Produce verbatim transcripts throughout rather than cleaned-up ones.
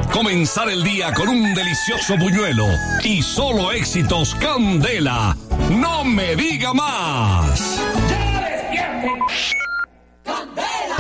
comenzar el día con un delicioso buñuelo y solo éxitos Candela. ¡No me diga más! ¡Ya despierte! ¡Candela!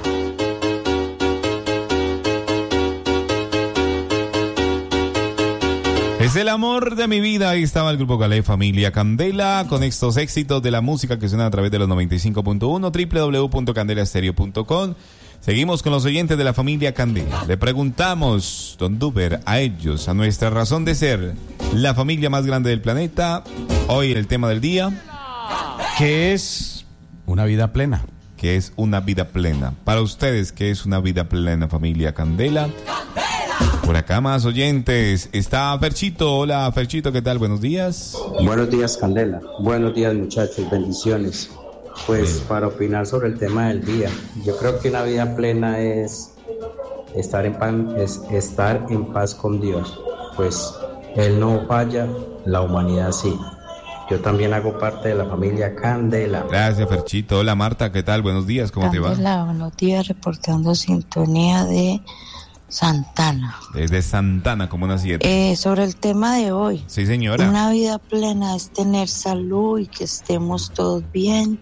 Es el amor de mi vida. Ahí estaba el grupo Calais, Familia Candela, con estos éxitos de la música que suena a través de los noventa y cinco punto uno, doble u doble u doble u punto candela estéreo punto com. Seguimos con los oyentes de la familia Candela. Le preguntamos, don Duber, a ellos, a nuestra razón de ser, la familia más grande del planeta. Hoy el tema del día, ¿qué es una vida plena? ¿Qué es una vida plena? Para ustedes, ¿qué es una vida plena, familia Candela? Por acá más oyentes. Está Ferchito. Hola, Ferchito, ¿qué tal? Buenos días. Buenos días, Candela. Buenos días, muchachos. Bendiciones. Pues Bien. Para opinar sobre el tema del día, yo creo que una vida plena es estar en paz, es estar en paz con Dios. Pues Él no falla, la humanidad sí. Yo también hago parte de la familia Candela. Gracias, Ferchito. Hola, Marta, ¿qué tal? Buenos días, ¿cómo Candela, te va? buenos días, reportando sintonía de Santana. Desde Santana, como una siete. Eh, sobre el tema de hoy. Sí, señora. Una vida plena es tener salud y que estemos todos bien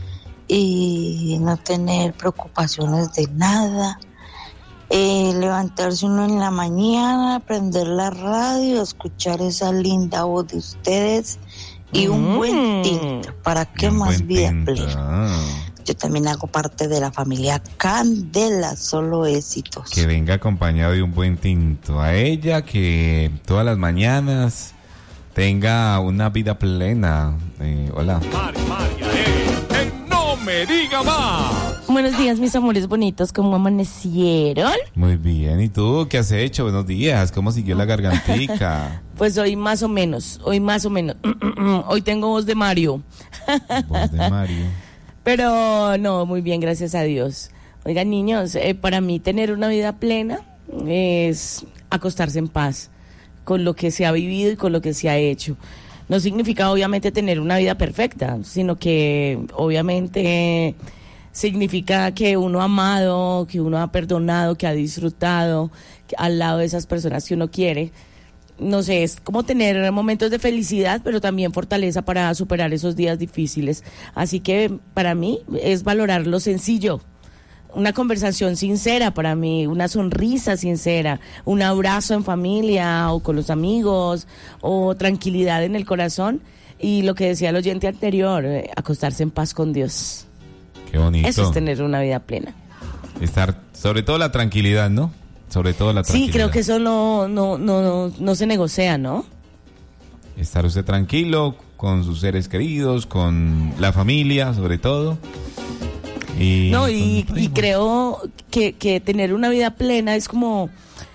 y no tener preocupaciones de nada. Eh, levantarse uno en la mañana, prender la radio, escuchar esa linda voz de ustedes y un Mm. buen tinto. ¿Para qué Un más buen vida tinto. plena? Ah. Yo también hago parte de la familia Candela, solo éxitos. Que venga acompañado de un buen tinto. A ella que todas las mañanas tenga una vida plena. Eh, hola. María, María, eh, eh, ¡no me diga más! Buenos días, mis amores bonitos, ¿cómo amanecieron? Muy bien. ¿Y tú qué has hecho? Buenos días. ¿Cómo siguió la gargantica? Pues hoy más o menos, hoy más o menos. Hoy tengo voz de Mario. Voz de Mario. Pero no, muy bien, gracias a Dios. Oigan, niños, eh, para mí tener una vida plena es acostarse en paz con lo que se ha vivido y con lo que se ha hecho. No significa obviamente tener una vida perfecta, sino que obviamente significa que uno ha amado, que uno ha perdonado, que ha disfrutado que al lado de esas personas que uno quiere. No sé, es como tener momentos de felicidad, pero también fortaleza para superar esos días difíciles. Así que para mí es valorar lo sencillo. Una conversación sincera para mí, una sonrisa sincera, un abrazo en familia o con los amigos, o tranquilidad en el corazón. Y lo que decía el oyente anterior, eh, acostarse en paz con Dios. Qué bonito. Eso es tener una vida plena. Estar, sobre todo la tranquilidad, ¿no? Sobre todo la tranquilidad. Sí, creo que eso no, no, no, no, no se negocia, ¿no? Estar usted tranquilo con sus seres queridos, con la familia, sobre todo. Y No, y, con- y creo que, que tener una vida plena es como,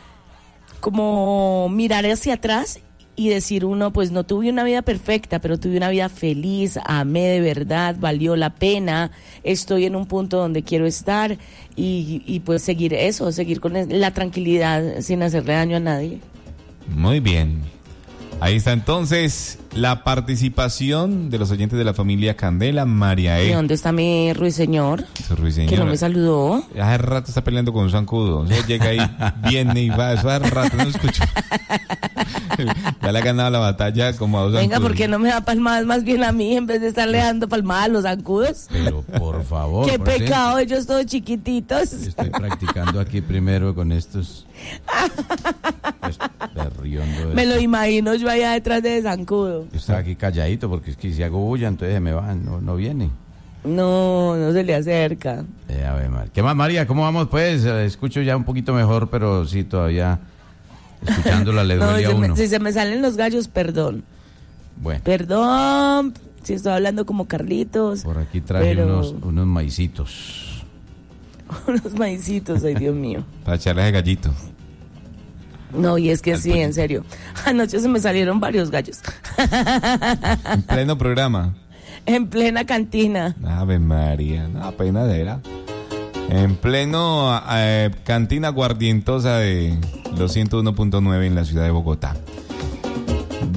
como mirar hacia atrás y decir uno, pues no tuve una vida perfecta, pero tuve una vida feliz, amé de verdad, valió la pena, estoy en un punto donde quiero estar y, y pues seguir eso, seguir con la tranquilidad sin hacerle daño a nadie. Muy bien. Ahí está entonces la participación de los oyentes de la familia Candela. María ¿Y E. dónde está mi ruiseñor? Su ruiseñor. Que no me saludó. Hace rato está peleando con un zancudo. Eso llega ahí, viene y va. Eso hace rato no lo escucho. Ya le ha ganado la batalla como a dos Venga, zancudos. ¿por qué no me da palmadas más bien a mí en vez de estarle dando palmadas a los zancudos? Pero por favor. Qué por ejemplo, pecado, ellos todos chiquititos. Estoy practicando aquí primero con estos. Pues, berriondo. Me lo imagino yo allá detrás de zancudo. Yo estaba aquí calladito porque es que si hago bulla, entonces se me va, no, no viene. No, no se le acerca. Eh, a ver, Mar- ¿qué más, María? ¿Cómo vamos, pues? Eh, Escucho ya un poquito mejor, pero sí, todavía escuchándola le No, duele a se me- uno. si se me salen los gallos, perdón. Bueno, Perdón, si estoy hablando como Carlitos. por aquí traje pero- unos, unos maicitos. Unos maicitos, ay Dios mío. Para echarle ese gallito. No, y es que Al sí, pollito. en serio. Anoche se me salieron varios gallos. En pleno programa. En plena cantina. Ave María, no, peinadera. En pleno eh, cantina guardientosa de los ciento uno punto nueve en la ciudad de Bogotá.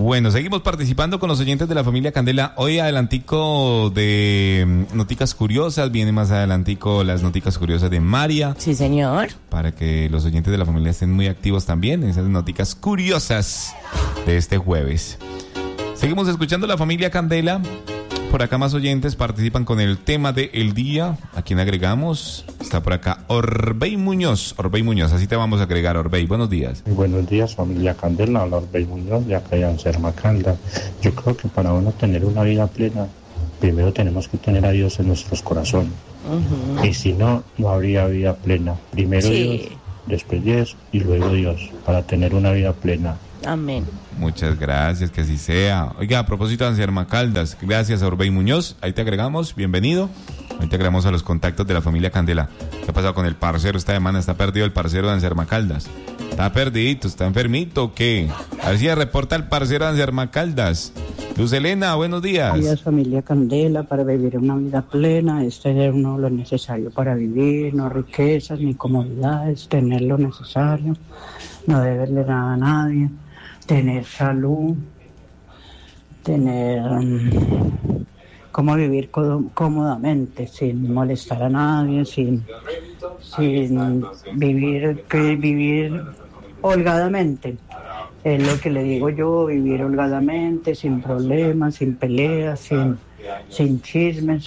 Bueno, seguimos participando con los oyentes de la familia Candela. Hoy adelantico de Noticas Curiosas, viene más adelantico las Noticas Curiosas de María. Sí, señor. Para que los oyentes de la familia estén muy activos también en esas Noticas Curiosas de este jueves. Seguimos escuchando la familia Candela. Por acá más oyentes participan con el tema del día. ¿A quién agregamos? Está por acá Orbey Muñoz. Orbey Muñoz, así te vamos a agregar, Orbey. Buenos días. Muy buenos días, familia Candela. Habla Orbey Muñoz, de acá de Anserma Caldas. Yo creo que para uno tener una vida plena, primero tenemos que tener a Dios en nuestros corazones. Uh-huh. Y si no, no habría vida plena. Primero sí. Dios, después Dios y luego Dios, para tener una vida plena. Amén. Muchas gracias, que así sea. Oiga, a propósito de Anserma Caldas, gracias a Orbey Muñoz, ahí te agregamos, bienvenido. Ahí te agregamos a los contactos de la familia Candela. ¿Qué ha pasado con el parcero esta semana? ¿Está perdido el parcero de Anserma Caldas? ¿Está perdidito? ¿Está enfermito o qué? A ver si le reporta el parcero de Anserma Caldas. Luz Elena, buenos días. Buenos días, familia Candela. Para vivir una vida plena es tener uno lo necesario para vivir, no riquezas ni comodidades, tener lo necesario, no deberle nada a nadie. Tener salud, tener um, cómo vivir cómodamente, sin molestar a nadie, sin, sin vivir, que vivir holgadamente. Es lo que le digo yo, vivir holgadamente, sin problemas, sin peleas, sin, sin chismes.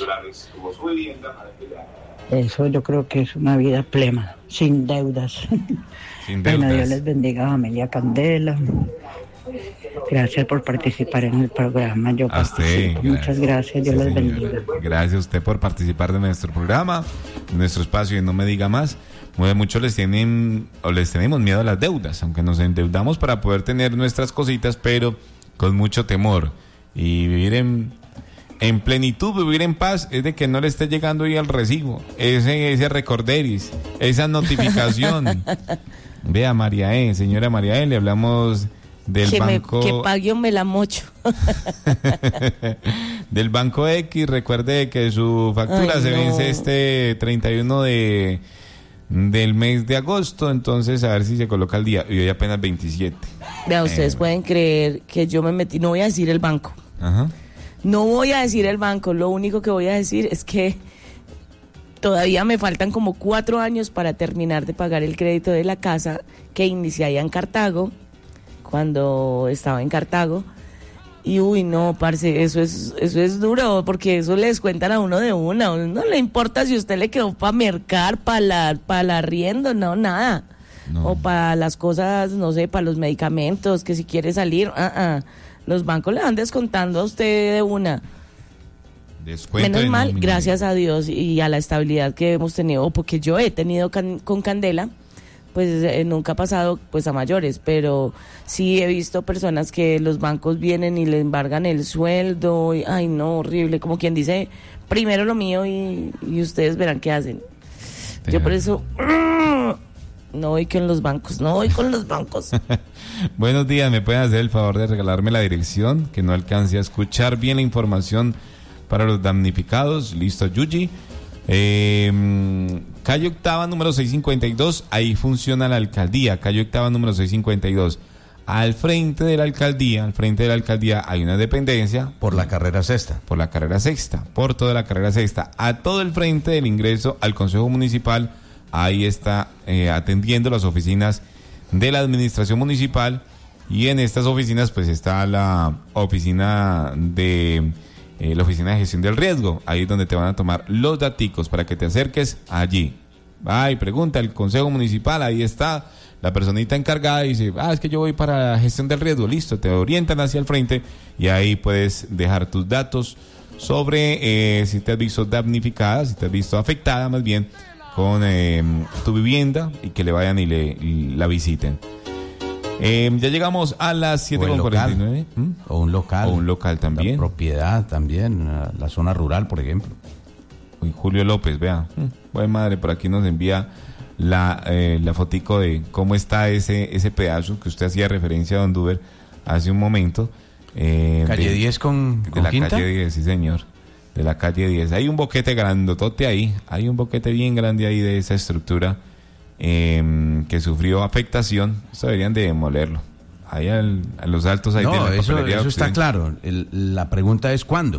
Eso yo creo que es una vida plena, sin deudas. Sin deudas. Bueno, Dios les bendiga, familia Candela. Gracias por participar en el programa. Yo a usted, Muchas gracias, Dios sí, les bendiga. Gracias a usted por participar de nuestro programa, de nuestro espacio y No Me Diga Más. Muchos les tienen o les tenemos miedo a las deudas, aunque nos endeudamos para poder tener nuestras cositas, pero con mucho temor. Y vivir en, en plenitud, vivir en paz, es de que no le esté llegando ahí el recibo, ese, ese recorderis, esa notificación. Vea, María E, señora María E, le hablamos del que banco... Me, que pague o me la mocho. Del Banco X, recuerde que su factura Ay, se no. vence este treinta y uno de... del mes de agosto, entonces a ver si se coloca al día. Y hoy apenas veintisiete. Vea, ustedes eh, pueden creer que yo me metí, no voy a decir el banco. Ajá. No voy a decir el banco, lo único que voy a decir es que todavía me faltan como cuatro años para terminar de pagar el crédito de la casa que inicié allá en Cartago, cuando estaba en Cartago. Y uy, no, parce, eso es eso es duro, porque eso les cuentan a uno de una. A uno no le importa si usted le quedó para mercar, para la, para el arriendo, no, nada. No. O para las cosas, no sé, para los medicamentos, que si quiere salir, uh-uh. Los bancos le van descontando a usted de una. Descuento. Menos mal, nómina. Gracias a Dios y a la estabilidad que hemos tenido, porque yo he tenido can, con Candela, pues eh, nunca ha pasado pues a mayores, pero sí he visto personas que los bancos vienen y le embargan el sueldo, y, ay no, horrible, como quien dice, primero lo mío y, y ustedes verán qué hacen. Te yo por eso no voy con los bancos, no voy con los bancos. Buenos días, ¿me pueden hacer el favor de regalarme la dirección? Que no alcance a escuchar bien la información para los damnificados. Listo, Yuji. Eh, calle Octava número seiscientos cincuenta y dos, ahí funciona la alcaldía. Calle Octava número seiscientos cincuenta y dos, al frente de la alcaldía, al frente de la alcaldía hay una dependencia. Por la carrera sexta. Por la carrera sexta, por toda la carrera sexta, a todo el frente del ingreso al Consejo Municipal. Ahí está eh, atendiendo las oficinas de la administración municipal, y en estas oficinas pues está la oficina de Eh, la oficina de gestión del riesgo, ahí es donde te van a tomar los daticos para que te acerques allí. Va y pregunta al consejo municipal, ahí está la personita encargada y dice, ah, es que yo voy para la gestión del riesgo, listo, te orientan hacia el frente y ahí puedes dejar tus datos sobre eh, si te has visto damnificada, si te has visto afectada más bien con eh, tu vivienda, y que le vayan y, le, y la visiten. Eh, ya llegamos a las siete con cuarenta y nueve. ¿Mm? O un local. O un local también. La propiedad también, la zona rural, por ejemplo. Uy, Julio López, vea. Buen madre, por aquí nos envía la, eh, la fotico de cómo está ese, ese pedazo que usted hacía referencia a Don Duber hace un momento. Eh, ¿Calle de, diez con, de con la Quinta? Calle diez, sí señor. De la calle diez. Hay un boquete grandotote ahí. Hay un boquete bien grande ahí de esa estructura. Eh, que sufrió afectación. Esto deberían de demolerlo. ahí al, a los altos ahí no, de la eso, papelería eso está Occidente. claro. El- la pregunta es ¿cuándo?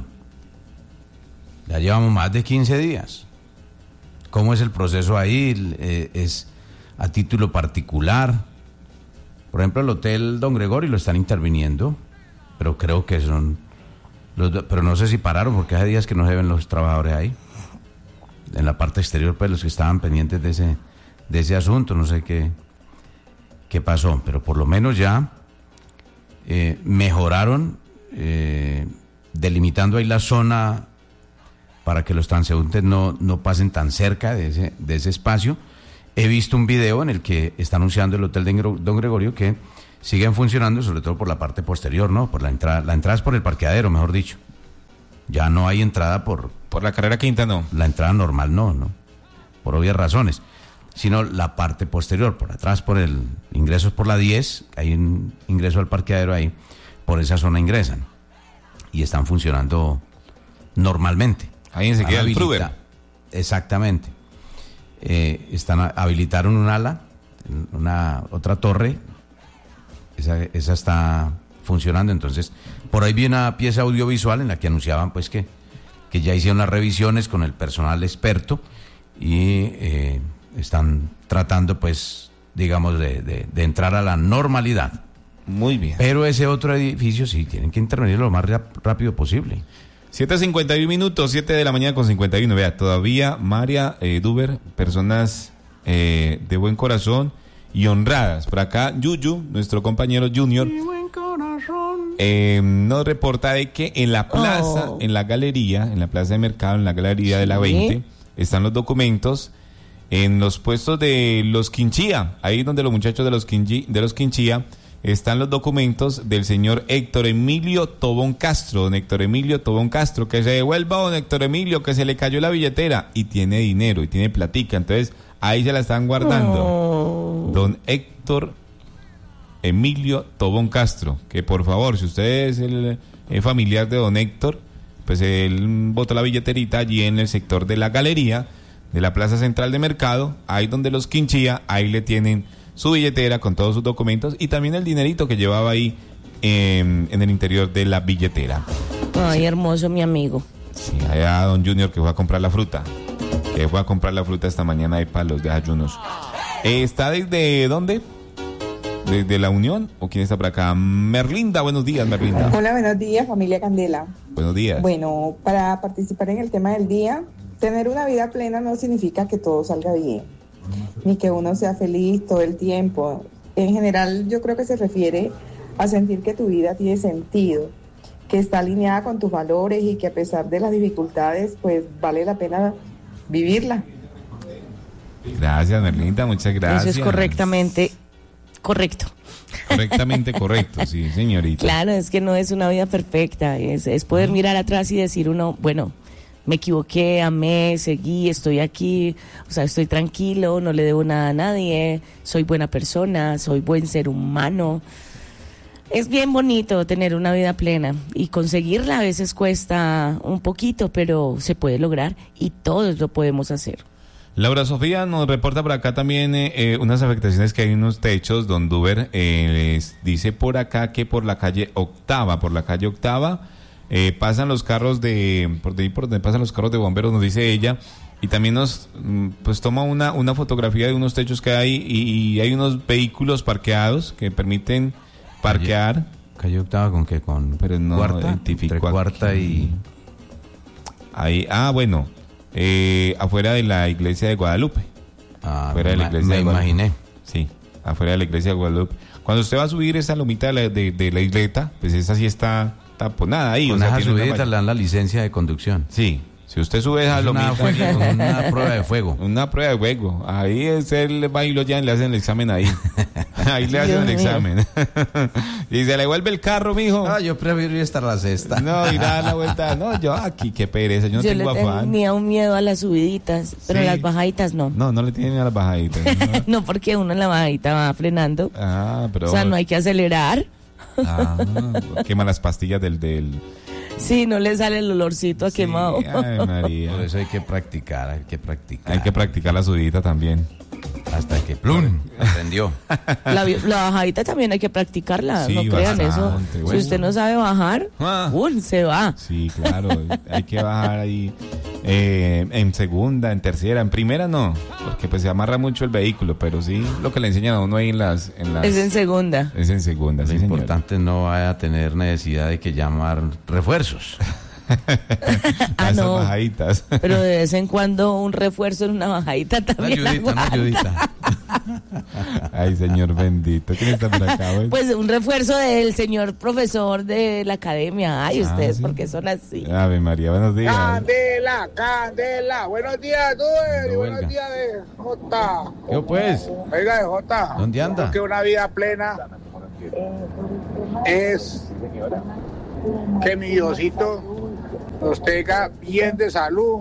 Ya llevamos más de quince días. ¿Cómo es el proceso ahí? Eh, ¿Es a título particular? Por ejemplo, el Hotel Don Gregorio lo están interviniendo, pero creo que son... Los, do- pero no sé si pararon, porque hace días que no se ven los trabajadores ahí. En la parte exterior, pues los que estaban pendientes de ese, de ese asunto, no sé qué, qué pasó, pero por lo menos ya eh, mejoraron, eh, delimitando ahí la zona para que los transeúntes no, no pasen tan cerca de ese, de ese espacio. He visto un video en el que está anunciando el Hotel de Gre- Don Gregorio que siguen funcionando, sobre todo por la parte posterior, ¿no? Por la entrada, la entrada es por el parqueadero, mejor dicho. Ya no hay entrada por... Por la carrera quinta, no. La entrada normal no, ¿no? Por obvias razones. Sino la parte posterior, por atrás, por el... Ingresos por la diez, hay un ingreso al parqueadero ahí, por esa zona ingresan. Y están funcionando normalmente. Ahí enseguida Han el habilita- Fruber. Exactamente. Eh, están a- habilitaron un ala, una otra torre, esa, esa está funcionando. Entonces, por ahí vi una pieza audiovisual en la que anunciaban pues que, que ya hicieron las revisiones con el personal experto y eh, están tratando pues, digamos, de, de, de entrar a la normalidad. Muy bien. Pero ese otro edificio sí, tienen que intervenir lo más rap- rápido posible. siete cincuenta y uno minutos, siete de la mañana con cincuenta y uno. Vea, todavía María, eh, Duber, personas eh, de buen corazón y honradas. Por acá, Yuyu, nuestro compañero Junior, eh, nos reporta de que en la plaza, Oh. en la galería, en la plaza de mercado, en la galería de la Sí. veinte, están los documentos en los puestos de los Quinchía, ahí donde los muchachos de los, Quinchi, de los Quinchía, están los documentos del señor Héctor Emilio Tobón Castro, don Héctor Emilio Tobón Castro, que se devuelva don Héctor Emilio, que se le cayó la billetera, y tiene dinero, y tiene platica, entonces ahí se la están guardando. Oh. Don Héctor Emilio Tobón Castro, que por favor, si usted es el, el familiar de don Héctor, pues él botó la billeterita allí en el sector de la galería, de la Plaza Central de Mercado, ahí donde los Quinchía, ahí le tienen su billetera con todos sus documentos y también el dinerito que llevaba ahí eh, en el interior de la billetera. Ay, hermoso, mi amigo. Sí, allá don Junior que fue a comprar la fruta, que fue a comprar la fruta esta mañana ahí para los desayunos. Eh, ¿Está desde dónde? ¿Desde la Unión? ¿O quién está por acá? Merlinda, buenos días, Merlinda. Hola, buenos días, familia Candela. Buenos días. Bueno, para participar en el tema del día, tener una vida plena no significa que todo salga bien, ni que uno sea feliz todo el tiempo. En general, yo creo que se refiere a sentir que tu vida tiene sentido, que está alineada con tus valores y que a pesar de las dificultades, pues vale la pena vivirla. Gracias, Merlinda, muchas gracias. Eso es correctamente correcto. Correctamente correcto, sí, señorita. Claro, es que no es una vida perfecta, es, es poder mirar atrás y decir uno, bueno, me equivoqué, amé, seguí, estoy aquí, o sea, estoy tranquilo, no le debo nada a nadie, soy buena persona, soy buen ser humano. Es bien bonito tener una vida plena y conseguirla a veces cuesta un poquito, pero se puede lograr y todos lo podemos hacer. Laura Sofía nos reporta por acá también eh, eh, unas afectaciones que hay en unos techos. Don Duber eh, les dice por acá que por la calle Octava, por la calle Octava, eh, pasan los carros de, por de ahí por donde pasan los carros de bomberos, nos dice ella, y también nos mm, pues toma una, una fotografía de unos techos que hay y, y hay unos vehículos parqueados que permiten parquear. Calle, calle Octava con qué, con pero no cuarta, identificó entre cuarta aquí. y Ahí, ah, bueno, eh, afuera de la iglesia de Guadalupe. ah, Afuera de la me, iglesia me de Guadalupe. imaginé. Sí, afuera de la iglesia de Guadalupe. Cuando usted va a subir esa lomita de la, de, de la isleta, pues esa sí está taponada ahí. Con o sea, esa tiene una subidita valla. le dan la licencia de conducción. Sí, si usted sube esa Es una, lomita, fue- una prueba de fuego. una prueba de fuego. Ahí es el bailo ya le hacen el examen ahí. Ahí le hacen Dios el mío. examen. Y se le vuelve el carro, mijo. Ah, yo prefiero ir hasta la sexta. No, ir a dar la vuelta. No, yo aquí, qué pereza. Yo no Yo tengo le afán. tenía un miedo a las subiditas, pero Sí. las bajaditas no. No, no le tienen ni a las bajaditas. ¿no? No, porque uno en la bajadita va frenando. Ah, pero. O sea, no hay que acelerar. Ah, quema las pastillas del. del... Sí, no le sale el olorcito a Sí, quemado. ay, María. Por eso hay que practicar, hay que practicar. Hay que practicar la subidita también. hasta que plum, aprendió. La, la bajadita también hay que practicarla, Sí, no crean eso. bastante, bueno. Si usted no sabe bajar, Ah. ¡uh! se va. Sí, claro, hay que bajar ahí eh, en segunda, en tercera, en primera no, porque pues se amarra mucho el vehículo, pero sí lo que le enseñan a uno ahí en las... En las Es en segunda. Es en segunda, Lo sí, señor. importante no vaya a tener necesidad de que llamar refuerzos. Ah, Esas no. bajaditas. Pero de vez en cuando un refuerzo en una bajadita Una también. ayudita, una aguanta. ayudita. Ay, señor bendito. ¿Quién está por acá hoy? Pues un refuerzo del señor profesor de la academia. Ay, Ah, ustedes, sí. porque son así. Ave María, buenos días. Candela, Candela. Buenos días, tú, Eri. No, Buenos Olga. días de Jota. ¿Qué pues? Oiga, de Jota. ¿Dónde anda? Creo que una vida plena es que mi Diosito nos tenga bien de salud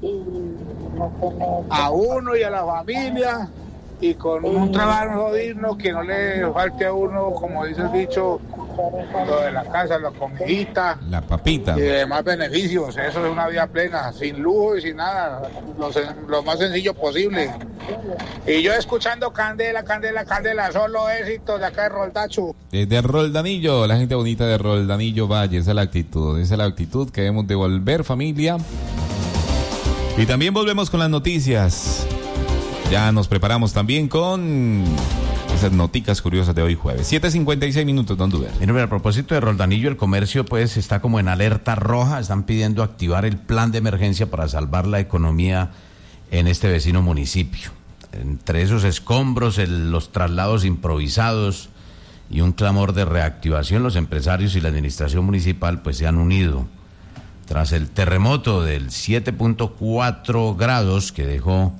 a uno y a la familia y con un trabajo digno que no le falte a uno, como dice el dicho, lo de la casa, la comidita La papita. y demás beneficios. Eso es una vida plena, sin lujo y sin nada, lo, sen- lo más sencillo posible. Y yo escuchando Candela, Candela, Candela, solo éxitos de acá de Roldacho. Eh, de Roldanillo, la gente bonita de Roldanillo Valle, esa es la actitud, esa es la actitud que debemos devolver, familia. Y también volvemos con las noticias. Ya nos preparamos también con esas noticas curiosas de hoy jueves. siete cincuenta y seis minutos, don Duber. Mira, mira, a propósito de Roldanillo, el comercio pues está como en alerta roja. Están pidiendo activar el plan de emergencia para salvar la economía en este vecino municipio. Entre esos escombros, el- los traslados improvisados y un clamor de reactivación, los empresarios y la administración municipal pues se han unido. Tras el terremoto del siete punto cuatro grados que dejó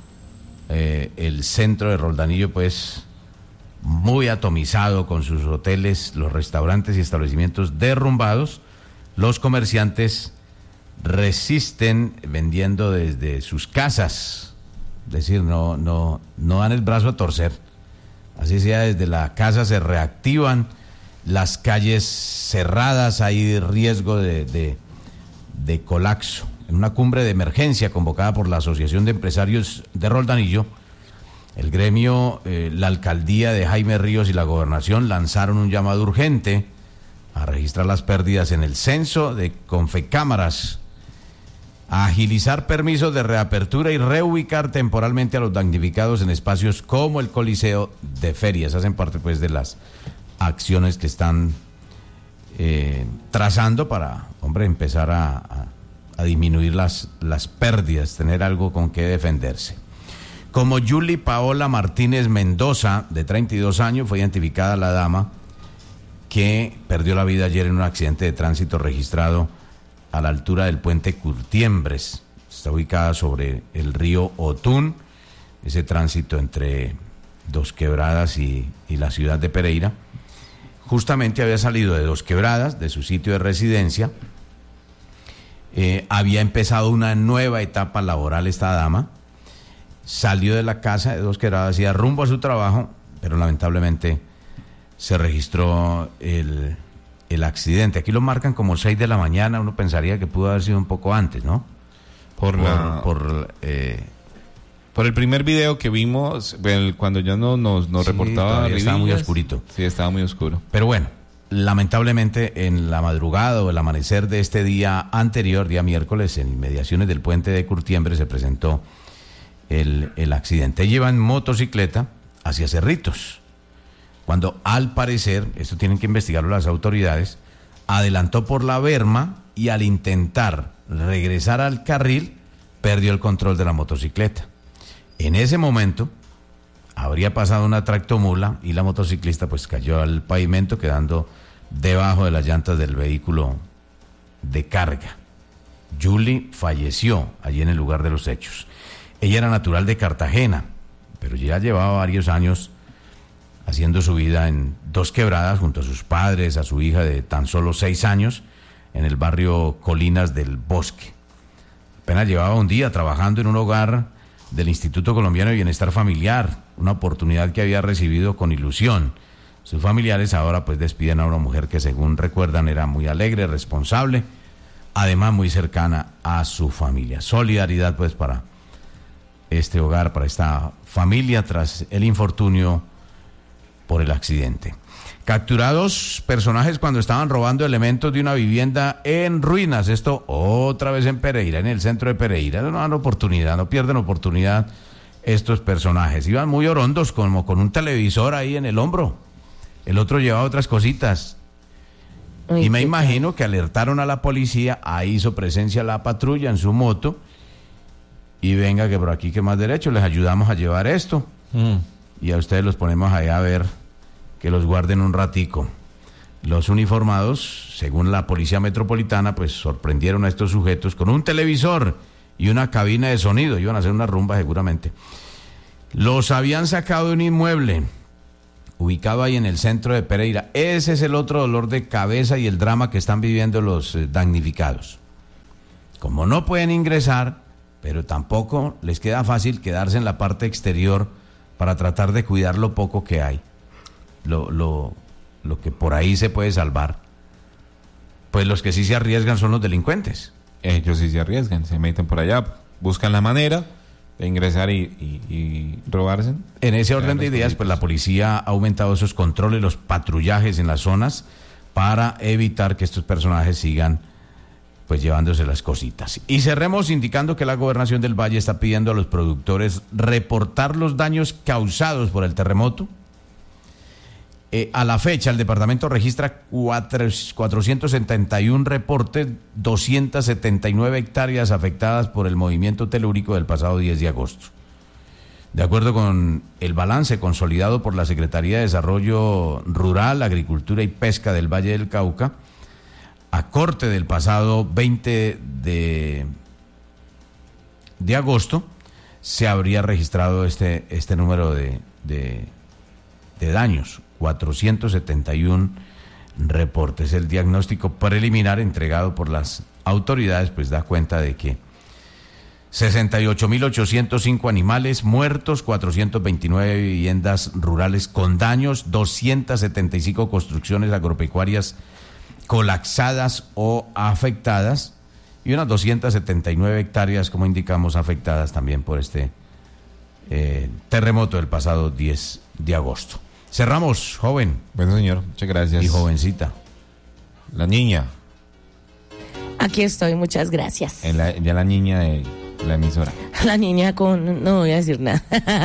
eh, el centro de Roldanillo pues muy atomizado, con sus hoteles, los restaurantes y establecimientos derrumbados, los comerciantes resisten vendiendo desde sus casas, es decir, no, no, no dan el brazo a torcer, así sea desde la casa se reactivan, las calles cerradas, hay riesgo de, de, de colapso. En una cumbre de emergencia convocada por la Asociación de Empresarios de Roldanillo, el gremio, eh, la alcaldía de Jaime Ríos y la gobernación lanzaron un llamado urgente a registrar las pérdidas en el censo de Confecámaras, a agilizar permisos de reapertura y reubicar temporalmente a los damnificados en espacios como el Coliseo de Ferias. Hacen parte pues de las acciones que están eh, trazando para, hombre, empezar a, a, a disminuir las, las pérdidas, tener algo con qué defenderse. Como Yuli Paola Martínez Mendoza, de treinta y dos años, fue identificada la dama que perdió la vida ayer en un accidente de tránsito registrado a la altura del puente Curtiembres. Está ubicada sobre el río Otún, ese tránsito entre Dos Quebradas y, y la ciudad de Pereira. Justamente había salido de Dos Quebradas, de su sitio de residencia. Eh, había empezado una nueva etapa laboral esta dama. Salió de la casa de Dos Quebradas y rumbo a su trabajo, pero lamentablemente se registró el, el accidente. Aquí lo marcan como seis de la mañana, uno pensaría que pudo haber sido un poco antes, ¿no? Por, Por, la, por, eh, por el primer video que vimos, el- cuando ya no nos, nos Sí, reportaba todavía estaba muy Rivillas. oscurito. Sí, estaba muy oscuro. Pero bueno, lamentablemente en la madrugada o el amanecer de este día anterior, día miércoles, en inmediaciones del puente de Curtiembres se presentó el, el accidente. Ella iba en motocicleta hacia Cerritos, cuando al parecer, esto tienen que investigarlo las autoridades, adelantó por la berma y al intentar regresar al carril, perdió el control de la motocicleta. En ese momento habría pasado una tractomula y la motociclista pues cayó al pavimento, quedando debajo de las llantas del vehículo de carga. Julie falleció allí en el lugar de los hechos. Ella era natural de Cartagena, pero ya llevaba varios años haciendo su vida en Dos Quebradas junto a sus padres, a su hija de tan solo seis años, en el barrio Colinas del Bosque. Apenas llevaba un día trabajando en un hogar del Instituto Colombiano de Bienestar Familiar, una oportunidad que había recibido con ilusión. Sus familiares ahora pues despiden a una mujer que, según recuerdan, era muy alegre, responsable, además muy cercana a su familia. Solidaridad pues para este hogar, para esta familia tras el infortunio por el accidente. Capturados personajes cuando estaban robando elementos de una vivienda en ruinas. Esto otra vez en Pereira, en el centro de Pereira. No dan oportunidad, no pierden oportunidad estos personajes. Iban muy orondos, como con un televisor ahí en el hombro. El otro llevaba otras cositas. Ay, y me qué imagino que alertaron a la policía, ahí hizo presencia la patrulla en su moto. Y venga, que por aquí que más derecho, les ayudamos a llevar esto. Mm. Y a ustedes los ponemos ahí a ver, que los guarden un ratico. Los uniformados, según la Policía Metropolitana, pues sorprendieron a estos sujetos con un televisor y una cabina de sonido. Iban a hacer una rumba seguramente. Los habían sacado de un inmueble ubicado ahí en el centro de Pereira. Ese es el otro dolor de cabeza y el drama que están viviendo los eh, damnificados. Como no pueden ingresar, pero tampoco les queda fácil quedarse en la parte exterior para tratar de cuidar lo poco que hay. Lo, lo, lo que por ahí se puede salvar, pues los que sí se arriesgan son los delincuentes. Ellos sí se arriesgan, se meten por allá, buscan la manera de ingresar y, y, y robarse. En ese orden de ideas, pues la policía ha aumentado esos controles, los patrullajes en las zonas para evitar que estos personajes sigan pues llevándose las cositas. Y cerremos indicando que la Gobernación del Valle está pidiendo a los productores reportar los daños causados por el terremoto. Eh, a la fecha, el departamento registra cuatrocientos setenta y uno reportes, doscientas setenta y nueve hectáreas afectadas por el movimiento telúrico del pasado diez de agosto. De acuerdo con el balance consolidado por la Secretaría de Desarrollo Rural, Agricultura y Pesca del Valle del Cauca, a corte del pasado veinte de agosto, se habría registrado este, este número de, de, de daños. cuatrocientos setenta y uno reportes. El diagnóstico preliminar entregado por las autoridades pues da cuenta de que sesenta y ocho mil ochocientos cinco animales muertos, cuatrocientas veintinueve viviendas rurales con daños, doscientas setenta y cinco construcciones agropecuarias colapsadas o afectadas y unas doscientas setenta y nueve hectáreas, como indicamos, afectadas también por este eh, terremoto del pasado diez de agosto. Cerramos, joven. Bueno, señor, muchas gracias. Y jovencita. La niña. Aquí estoy, muchas gracias. En la, ya la niña de la emisora. La niña con... no voy a decir nada.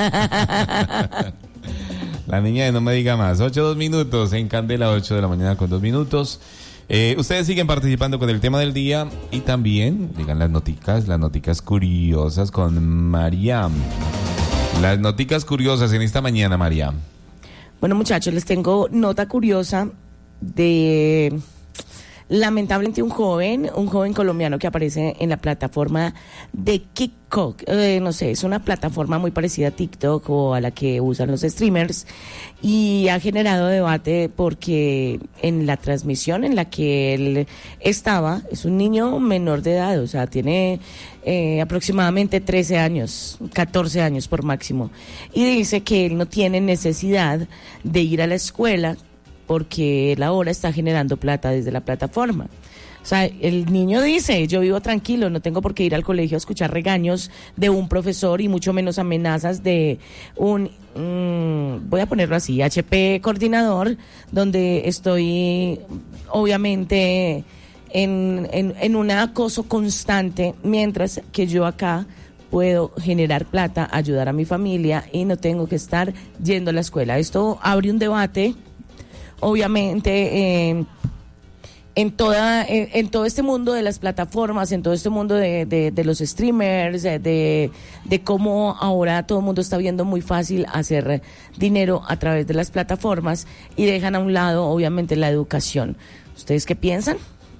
La niña de no me diga más. Ocho, dos minutos en Candela, ocho de la mañana con dos minutos. Eh, ustedes siguen participando con el tema del día y también digan las noticas, las noticas curiosas con Mariam. Las noticas curiosas en esta mañana, Mariam. Bueno, muchachos, les tengo nota curiosa de lamentablemente un joven, un joven colombiano que aparece en la plataforma de TikTok. Eh, no sé, es una plataforma muy parecida a TikTok o a la que usan los streamers y ha generado debate porque en la transmisión en la que él estaba, es un niño menor de edad, o sea, tiene eh, aproximadamente trece años, catorce años por máximo, y dice que él no tiene necesidad de ir a la escuela porque él ahora está generando plata desde la plataforma. O sea, el niño dice, yo vivo tranquilo, no tengo por qué ir al colegio a escuchar regaños de un profesor y mucho menos amenazas de un, mmm, voy a ponerlo así, H P coordinador, donde estoy obviamente en, en, en un acoso constante, mientras que yo acá puedo generar plata, ayudar a mi familia y no tengo que estar yendo a la escuela. Esto abre un debate. Obviamente, eh, en toda, en, en todo este mundo de las plataformas, en todo este mundo de, de, de los streamers, de, de, de cómo ahora todo el mundo está viendo muy fácil hacer dinero a través de las plataformas y dejan a un lado, obviamente, la educación. ¿Ustedes qué piensan?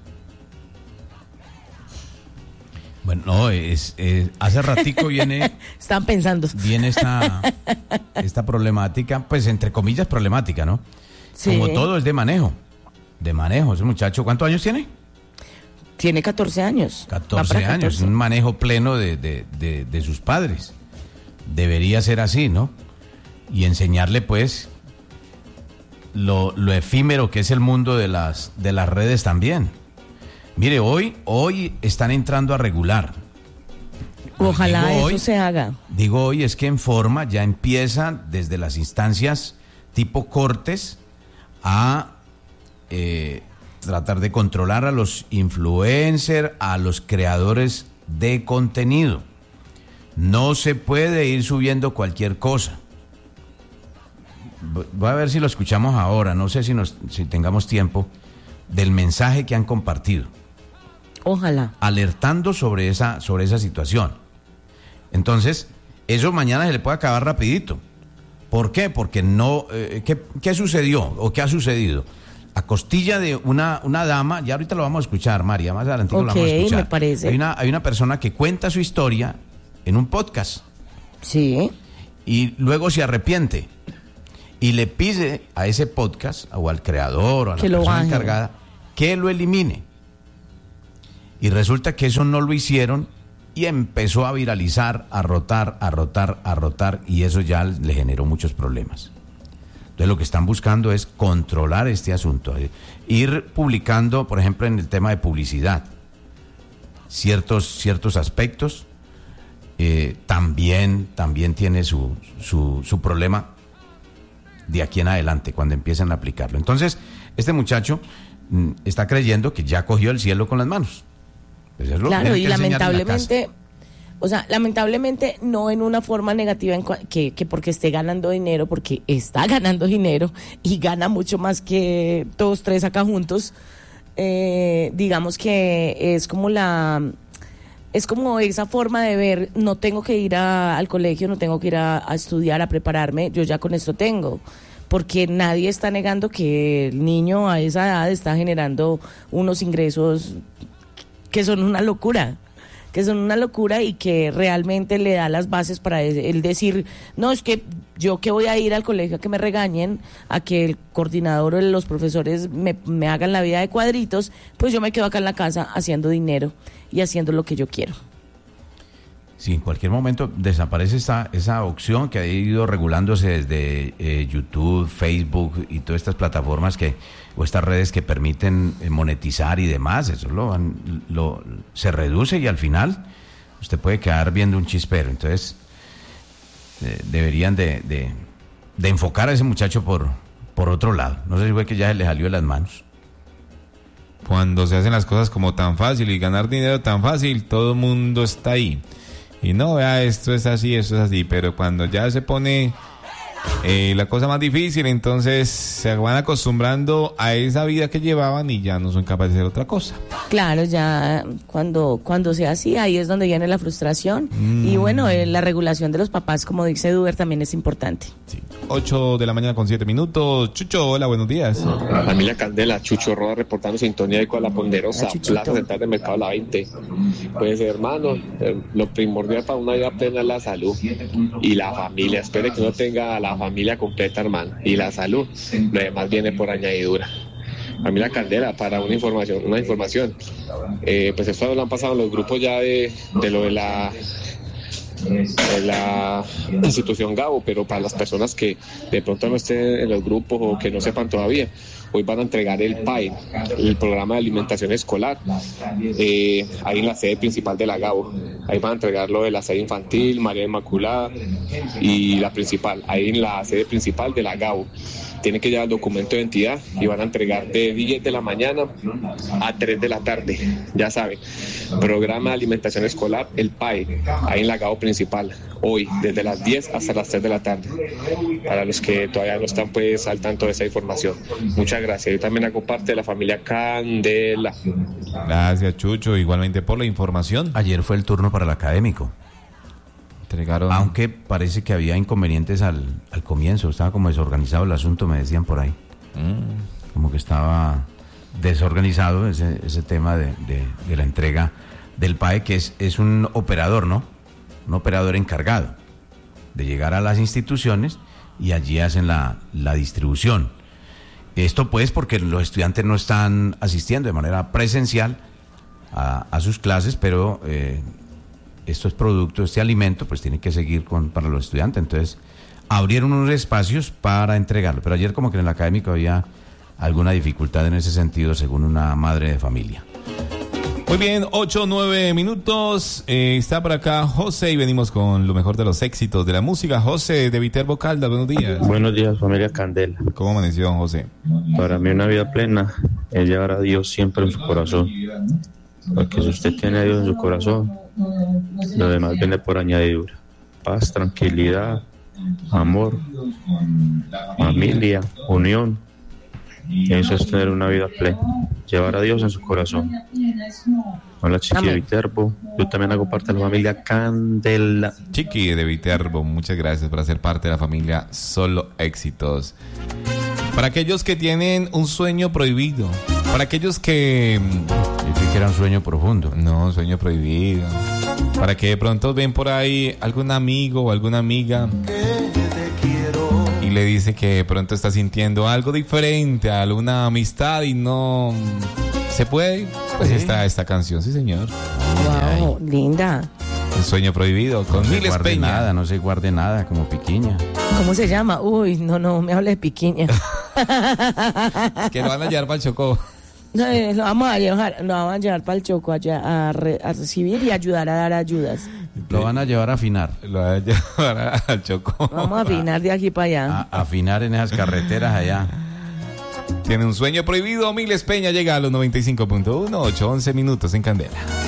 Bueno, no, es, es hace ratico viene... Están pensando. Viene esta, esta problemática, pues entre comillas problemática, ¿no? Sí. Como todo es de manejo, de manejo. Ese muchacho, ¿cuántos años tiene? Tiene catorce años. catorce años, un manejo pleno de, de, de, de sus padres. Debería ser así, ¿no? Y enseñarle, pues, lo, lo efímero que es el mundo de las, de las redes también. Mire, hoy, hoy están entrando a regular. Ojalá digo eso hoy, se haga. Digo hoy es que en forma ya empiezan desde las instancias tipo cortes a eh, tratar de controlar a los influencers, a los creadores de contenido. No se puede ir subiendo cualquier cosa. Voy a ver si lo escuchamos ahora, no sé si, nos, si tengamos tiempo, del mensaje que han compartido. Ojalá. Alertando sobre esa, sobre esa situación. Entonces, eso mañana se le puede acabar rapidito. ¿Por qué? Porque no... Eh, ¿qué, ¿Qué sucedió o qué ha sucedido? A costilla de una, una dama, ya ahorita lo vamos a escuchar, María, más adelante okay, lo vamos a escuchar. Me parece. Hay una, hay una persona que cuenta su historia en un podcast. Sí. Y luego se arrepiente. Y le pide a ese podcast, o al creador, o a la que persona encargada, que lo elimine. Y resulta que eso no lo hicieron y empezó a viralizar, a rotar, a rotar, a rotar, y eso ya le generó muchos problemas. Entonces lo que están buscando es controlar este asunto, ir publicando, por ejemplo, en el tema de publicidad, ciertos, ciertos aspectos, eh, también, también tiene su, su, su problema de aquí en adelante, cuando empiecen a aplicarlo. Entonces, este muchacho mm, está creyendo que ya cogió el cielo con las manos. Pues es lo claro, que y lamentablemente, o sea, lamentablemente no en una forma negativa, en cua- que, que porque esté ganando dinero, porque está ganando dinero y gana mucho más que todos tres acá juntos, eh, digamos que es como la... Es como esa forma de ver, no tengo que ir a, al colegio, no tengo que ir a, a estudiar, a prepararme, yo ya con esto tengo. Porque nadie está negando que el niño a esa edad está generando unos ingresos que son una locura, que son una locura y que realmente le da las bases para él decir, no, es que yo que voy a ir al colegio a que me regañen, a que el coordinador o los profesores me, me hagan la vida de cuadritos, pues yo me quedo acá en la casa haciendo dinero y haciendo lo que yo quiero. Sí, en cualquier momento desaparece esa, esa opción que ha ido regulándose desde eh, YouTube, Facebook y todas estas plataformas que, o estas redes que permiten eh, monetizar y demás. Eso lo, lo se reduce y al final usted puede quedar viendo un chispero. Entonces eh, deberían de, de, de enfocar a ese muchacho por, por otro lado. No sé si fue que ya se le salió de las manos. Cuando se hacen las cosas como tan fácil y ganar dinero tan fácil, todo el mundo está ahí. Y no, vea, esto es así, esto es así, pero cuando ya se pone eh, la cosa más difícil, entonces se van acostumbrando a esa vida que llevaban y ya no son capaces de hacer otra cosa. Claro, ya cuando cuando sea así, ahí es donde viene la frustración. Mm. Y bueno, eh, la regulación de los papás, como dice Duber, también es importante. Sí. ocho de la mañana con siete minutos. Chucho, hola, buenos días. Familia Candela, Chucho Roda reportando sintonía de con la Ponderosa, Plaza Central de Mercado La veinte. Pues hermano, eh, lo primordial para una vida plena es la salud y la familia. Espere que uno tenga la familia completa, hermano, y la salud. Lo demás viene por añadidura. Familia Candela, para una información, una información. Eh, pues esto lo han pasado en los grupos ya de, de lo de la de la institución Gabo, pero para las personas que de pronto no estén en los grupos o que no sepan todavía, hoy van a entregar el P A E, el programa de alimentación escolar, eh, ahí en la sede principal de la Gabo. Ahí van a entregarlo de la sede infantil, María Inmaculada y la principal, ahí en la sede principal de la Gabo. Tienen que llevar el documento de identidad y van a entregar de diez de la mañana a tres de la tarde. Ya saben, programa de alimentación escolar, el P A E, ahí en la Gabo principal, hoy, desde las diez hasta las tres de la tarde. Para los que todavía no están pues al tanto de esa información. Muchas gracias. Yo también hago parte de la familia Candela. Gracias, Chucho, igualmente por la información. Ayer fue el turno para el académico. Entregaron... Aunque parece que había inconvenientes al, al comienzo, estaba como desorganizado el asunto, me decían por ahí. Mm. Como que estaba desorganizado ese, ese tema de, de, de la entrega del P A E, que es, es un operador, ¿no? Un operador encargado de llegar a las instituciones y allí hacen la, la distribución. Esto pues porque los estudiantes no están asistiendo de manera presencial a, a sus clases, pero... Eh, estos productos, este alimento, pues tiene que seguir con, para los estudiantes. Entonces, abrieron unos espacios para entregarlo. Pero ayer como que en el académico había alguna dificultad en ese sentido, según una madre de familia. Muy bien, ocho, nueve minutos. Eh, está por acá José y venimos con lo mejor de los éxitos de la música. José de Viterbo Caldas, buenos días. Buenos días, familia Candela. ¿Cómo amaneció, don José? Para mí una vida plena es llevar a Dios siempre en su corazón. Porque si usted tiene a Dios en su corazón, lo demás viene por añadidura. Paz, tranquilidad, amor, familia, unión. Eso es tener una vida plena. Llevar a Dios en su corazón. Hola, Chiqui Amén. De Viterbo. Yo también hago parte de la familia Candela. Chiqui de Viterbo, muchas gracias por hacer parte de la familia Solo Éxitos. Para aquellos que tienen un sueño prohibido, para aquellos que... Yo creí que era un sueño profundo. No, un sueño prohibido. Para que de pronto ven por ahí algún amigo o alguna amiga y le dice que de pronto está sintiendo algo diferente a alguna amistad y no se puede, pues ¿sí? está esta canción, sí señor. Wow, ay, linda. Un sueño prohibido con no Miles se guarde Peña. Nada, no se guarde nada, como Piquiña. ¿Cómo se llama? Uy, no, no, me hable de Piquiña. Es que lo van a llevar para el Chocó. No, lo vamos a llevar, lo vamos a llevar para el Chocó allá a, re, a recibir y ayudar a dar ayudas. Lo van a llevar a afinar. Lo van a llevar al Chocó. Vamos a afinar de aquí para allá. A, a afinar en esas carreteras allá. Tiene un sueño prohibido. Miles Peña llega a los noventa y cinco punto uno, ocho, once minutos en Candela.